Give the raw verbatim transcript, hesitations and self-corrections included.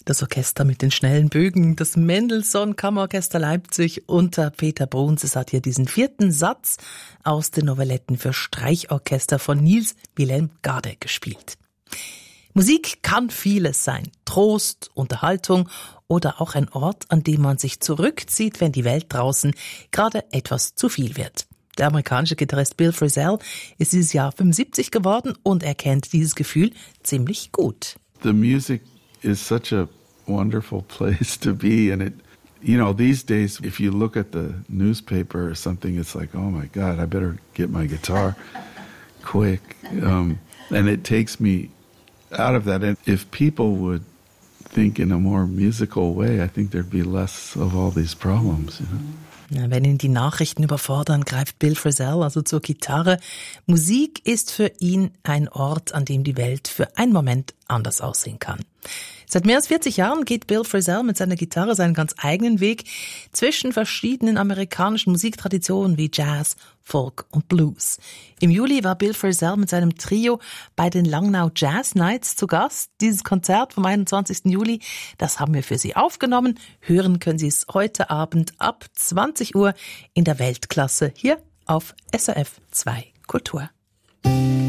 Das Orchester mit den schnellen Bögen, das Mendelssohn Kammerorchester Leipzig unter Peter Bruns. Es hat hier diesen vierten Satz aus den Novelletten für Streichorchester von Niels Wilhelm Gade gespielt. Musik kann vieles sein. Trost, Unterhaltung oder auch ein Ort, an dem man sich zurückzieht, wenn die Welt draußen gerade etwas zu viel wird. Der amerikanische Gitarrist Bill Frisell ist dieses Jahr fünfundsiebzig geworden und er kennt dieses Gefühl ziemlich gut. The music is such a wonderful place to be, and it, you know, these days if you look at the newspaper or something, it's like, oh my God, I better get my guitar quick, um, and it takes me out of that. And if people would think in a more musical way, I think there'd be less of all these problems, you know. Ja, wenn ihn die Nachrichten überfordern, greift Bill Frisell also zur Gitarre. Musik ist für ihn ein Ort, an dem die Welt für einen Moment anders aussehen kann. Seit mehr als vierzig Jahren geht Bill Frisell mit seiner Gitarre seinen ganz eigenen Weg zwischen verschiedenen amerikanischen Musiktraditionen wie Jazz, Folk und Blues. Im Juli war Bill Frisell mit seinem Trio bei den Langnau Jazz Nights zu Gast. Dieses Konzert vom einundzwanzigsten Juli, das haben wir für Sie aufgenommen. Hören können Sie es heute Abend ab zwanzig Uhr in der Weltklasse hier auf S R F zwei Kultur.